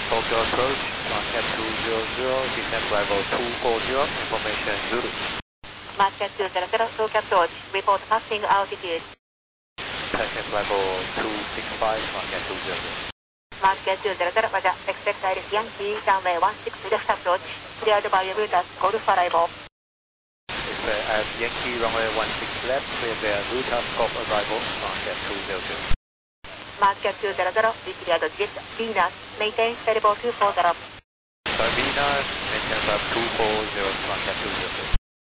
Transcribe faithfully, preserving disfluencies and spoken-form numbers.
Tokyo approach, Market two zero zero, descent level two four zero, information Zulu. Market two zero zero, Tokyo approach, report passing altitude. Descent level two six five, Market two zero zero. Market two zero zero, Roger, expect Iris Yankee, runway one six left approach, cleared by Brutus, Golf arrival. Expect at Yankee, runway one six left, clear the Brutus, Golf arrival, Market two zero zero. Market two zero zero, declared jet Venus, maintain stable two four zero. Venus, maintain level two four zero, Market two zero zero.